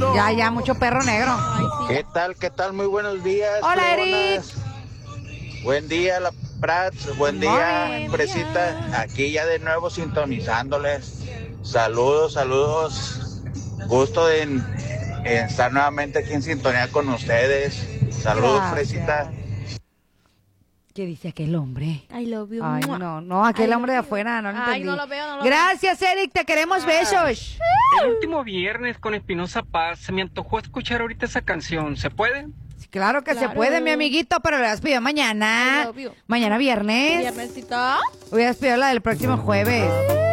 Ya, mucho perro negro. Ay, sí. ¿Qué tal? Muy buenos días. Hola, fregonas. Buen día, la Prats. Buen día, morning. Fresita. Aquí ya de nuevo sintonizándoles. Saludos. Gusto en estar nuevamente aquí en sintonía con ustedes. Saludos, Gracias. Fresita. ¿Qué dice aquel hombre? I love you. Ay, Mua. no, aquel I hombre de love you. afuera, no lo Ay, entendí. no lo veo. Gracias, Eric, te queremos besos. El último viernes con Espinosa Paz se me antojó escuchar ahorita esa canción. ¿Se puede? Sí, claro que se Claro. puede, mi amiguito, pero le has pedido I mañana. love you. Mañana viernes. Viernesito. Hubieras pedido la del próximo jueves.